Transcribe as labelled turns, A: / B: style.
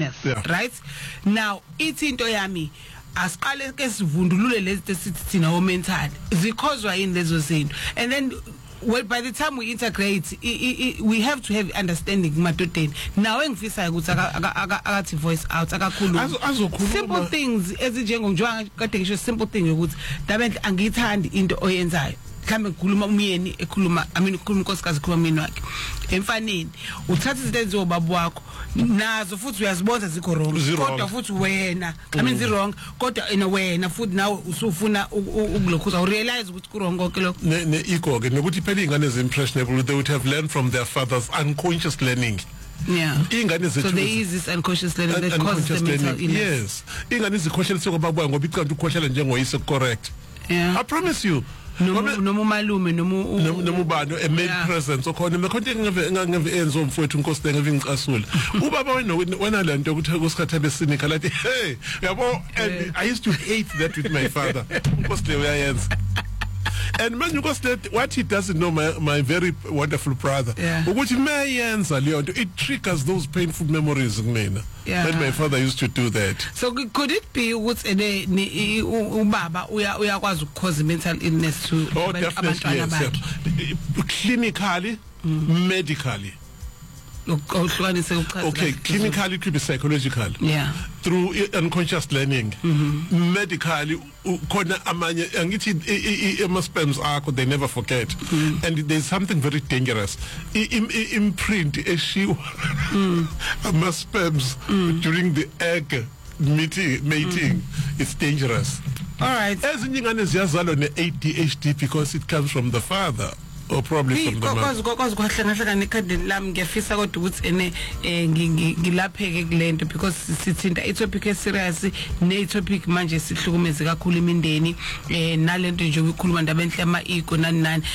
A: health, right? Now ithi into yami asiqale ke sivundulule lezi esithi thina o mental zikhozwa yini lezo zinto, and then by the time we integrate we have to have understanding madodeni. Now engifisa ukuthi akathi voice out akakhuluma simple things ezinjengonjwa kade ngisho simple thing ukuthi Ndabendle angiyithandi into oyenzayo, mhlambe ngikhuluma umyeni ekhuluma ukhuluma unkosikazi ekhuluma umyeni wakhe emfaneni, uthatha izinto ezenziwa ubaba wakho nazo futhi uyazibona zikho wrong, kodwa futhi wena wrong, kodwa wena futhi nawe usufuna ukulokhuza urealize ukuthi ku wrong konke lokho
B: ne ego ke nokuthi phela ingane impressionable, they would have learned from their fathers unconscious learning.
A: So there is this unconscious learning that causes the mental illness.
B: Yes, ingane izikhohlelo sekubaba ngoba icanti ukhohlela njengoyise correct. I promise you.
A: Noma malume
B: noma ubani a male presence okhona mekhonto engave enzo mfowethu inkosi ngeve ngicasula ubaba wena lento ukuthi kusikhatha besinika lathi hey yabo, and I used to hate that with my father inkosi le uyayenza. And man, what he doesn't know, my very wonderful brother, ukuthi mayenza leyo nto it triggers those painful memories mina when my father used to do that.
A: So could it be ukuthi ubaba uyakwazi ukukhoza mental illness to abantwana bakhe
B: clinically, medically? Okay, clinically it could be psychological. Through unconscious learning. Medically, amanye angithi ama-spams akho they never forget. And there's something very dangerous. Imprint eshiwa ama-spams during the egg mating. It's dangerous.
A: All right.
B: Ezinye ingane ziyazalwa ne-ADHD because it comes from the father. Or probably from the mother.
A: Because kwahlangahla nekhadi lami ngiyafisa kodwa ukuthi ngilapheke kulento because sithinta itopic eserious ne topic manje sihlukumeze kakhulu imindeni nalento nje ukukhuluma Ndabendle ama ego nani